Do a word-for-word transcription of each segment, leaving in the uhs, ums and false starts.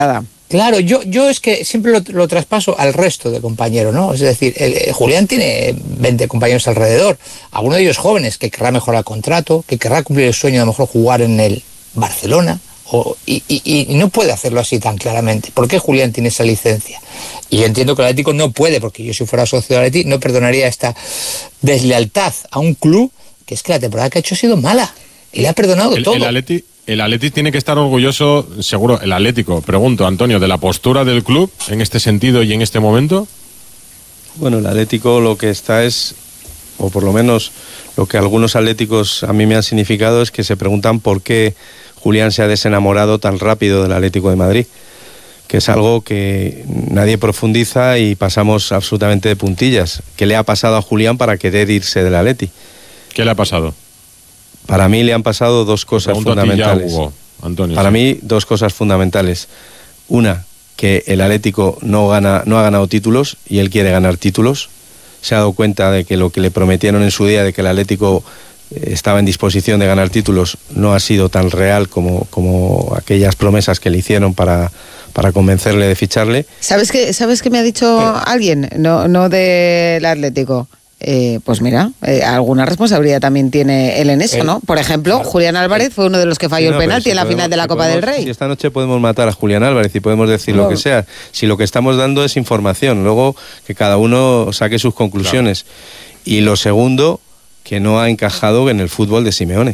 Claro, yo, yo es que siempre lo, lo traspaso al resto de compañeros, ¿no? Es decir, el, el Julián tiene veinte compañeros alrededor, algunos de ellos jóvenes, que querrá mejorar el contrato, que querrá cumplir el sueño de a lo mejor jugar en el Barcelona, o, y, y, y no puede hacerlo así tan claramente. ¿Por qué Julián tiene esa licencia? Y yo entiendo que el Atlético no puede, porque yo si fuera socio del Atlético no perdonaría esta deslealtad a un club que es que la temporada que ha hecho ha sido mala, y le ha perdonado el, todo. El Atlético El Atlético tiene que estar orgulloso, seguro, el Atlético, pregunto, Antonio, de la postura del club en este sentido y en este momento. Bueno, el Atlético lo que está es, o por lo menos lo que algunos atléticos a mí me han significado, es que se preguntan por qué Julián se ha desenamorado tan rápido del Atlético de Madrid, que es algo que nadie profundiza y pasamos absolutamente de puntillas. ¿Qué le ha pasado a Julián para querer irse del Atlético? ¿Qué le ha pasado? Para mí le han pasado dos cosas fundamentales. Ya, Hugo, Antonio, Para sí. mí, dos cosas fundamentales. Una, que el Atlético no gana, no ha ganado títulos y él quiere ganar títulos. Se ha dado cuenta de que lo que le prometieron en su día, de que el Atlético estaba en disposición de ganar títulos, no ha sido tan real como, como aquellas promesas que le hicieron para, para convencerle de ficharle. ¿Sabes qué, ¿sabes qué me ha dicho Pero, alguien? No, no del Atlético. Eh, pues mira, eh, alguna responsabilidad también tiene él en eso, eh, ¿no? Por ejemplo, claro. Julián Álvarez fue uno de los que falló sí, no, el penalti si en la podemos, final de la si Copa podemos, del Rey. Si esta noche podemos matar a Julián Álvarez y podemos decir no. lo que sea, si lo que estamos dando es información, luego que cada uno saque sus conclusiones. Claro. Y lo segundo, que no ha encajado en el fútbol de Simeone.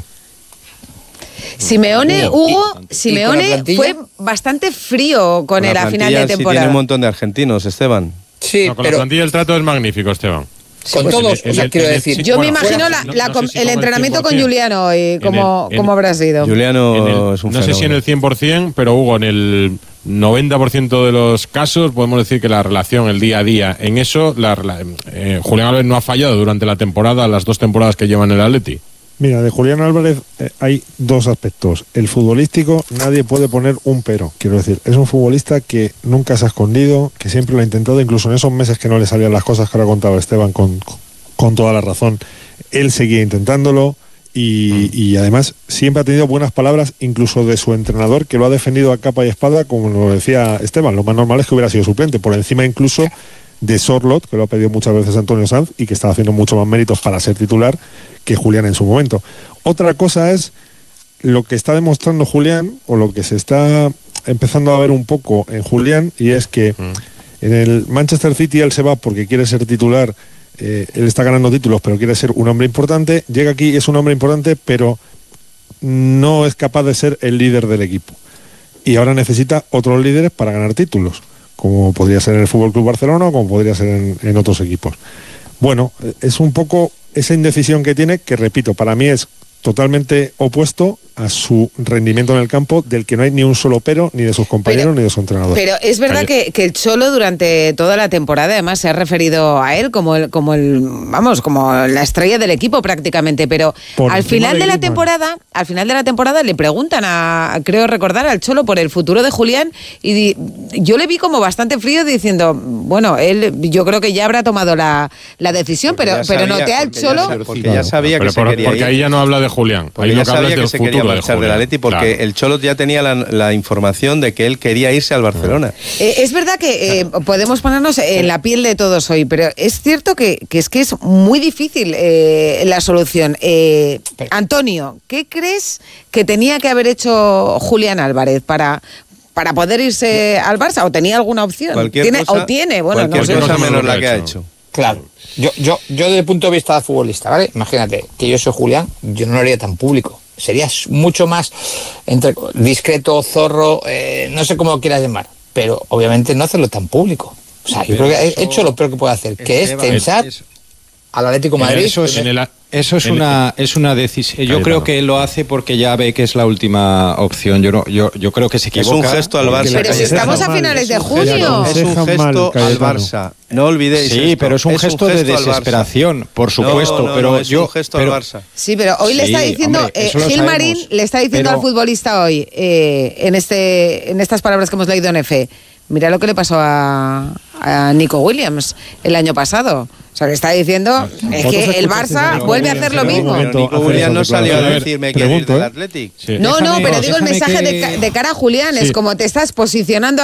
Simeone, Hugo, Simeone fue bastante frío con, con el a final de temporada. Sí, tiene un montón de argentinos, Esteban. Sí, no, con pero... la plantilla el trato es magnífico, Esteban. Con pues todos, el, o sea, el, quiero el, decir. Yo bueno, me imagino la, la, no, no sé si el entrenamiento el con Juliano y cómo, el, cómo habrá sido. Juliano el, es un No fenómeno. sé si en el cien por ciento, pero Hugo, en el noventa por ciento de los casos podemos decir que la relación, el día a día, en eso, la, la, eh, Julián Álvarez no ha fallado durante la temporada, las dos temporadas que lleva en el Atleti. Mira, de Julián Álvarez eh, hay dos aspectos. El futbolístico, nadie puede poner un pero. Quiero decir, es un futbolista que nunca se ha escondido, que siempre lo ha intentado, incluso en esos meses que no le salían las cosas que ahora contaba Esteban con, con toda la razón. Él seguía intentándolo y, y además siempre ha tenido buenas palabras, incluso de su entrenador, que lo ha defendido a capa y espada, como lo decía Esteban. Lo más normal es que hubiera sido suplente, por encima incluso de Sorloth, que lo ha pedido muchas veces Antonio Sanz y que está haciendo mucho más méritos para ser titular que Julián en su momento. Otra cosa es lo que está demostrando Julián, o lo que se está empezando a ver un poco en Julián, y es que mm. en el Manchester City él se va porque quiere ser titular, eh, él está ganando títulos, pero quiere ser un hombre importante, llega aquí y es un hombre importante, pero no es capaz de ser el líder del equipo. Y ahora necesita otros líderes para ganar títulos, como podría ser en el F C Barcelona o como podría ser en, en otros equipos. Bueno, es un poco esa indecisión que tiene, que repito, para mí es totalmente opuesto a su rendimiento en el campo, del que no hay ni un solo pero, ni de sus compañeros, pero, ni de su entrenador. Pero es verdad que, que el Cholo durante toda la temporada además se ha referido a él como el, como el vamos, como la estrella del equipo prácticamente, pero por al final de la temporada, al final de la temporada le preguntan a, creo recordar, al Cholo por el futuro de Julián, y di, yo le vi como bastante frío diciendo, bueno, él yo creo que ya habrá tomado la, la decisión, porque pero, pero sabía, noté al Cholo... Ya, porque ya sabía pero que por, se quería porque ir. ahí ya no habla de Julián, porque ahí ya lo que habla es del se futuro marchar del Atleti, porque claro. el Cholo ya tenía la, la información de que él quería irse al Barcelona. Eh, es verdad que eh, podemos ponernos en la piel de todos hoy, pero es cierto que, que es que es muy difícil eh, la solución. Eh, Antonio, ¿qué crees que tenía que haber hecho Julián Álvarez para... para poder irse al Barça, o tenía alguna opción? Cualquier ¿Tiene, cosa, o tiene, bueno, cualquier no sé. cosa menos la que ha hecho. Claro, yo, yo, yo desde el punto de vista de futbolista, ¿vale? Imagínate que yo soy Julián, yo no lo haría tan público. Sería mucho más entre, discreto, zorro, eh, no sé cómo lo quieras llamar, pero obviamente no hacerlo tan público. O sea, yo creo que ha hecho lo peor que puede hacer, que es tensar al Atlético de Madrid. Eso es, en el, eso es una es una decisión. Yo creo que lo hace porque ya ve que es la última opción. Yo no, yo yo creo que se equivoca. Es un gesto al Barça. Pero si estamos a finales de junio. Es un gesto al Barça. No olvidéis. Sí, esto. pero es un, es gesto, un gesto de desesperación, por supuesto. No, no, pero no, es yo, un gesto pero, al Barça. Sí, pero hoy sí, le está diciendo hombre, eh, Gil Marín le está diciendo pero, al futbolista hoy eh, en este en estas palabras que hemos leído en F. Mira lo que le pasó a, a Nico Williams el año pasado. O sea, le está diciendo es que el Barça vuelve a hacer lo mismo. Pero Nico Williams no salió a decirme que quiere ir del Athletic. No, no, pero digo el mensaje de, de cara a Julián, es como te estás posicionando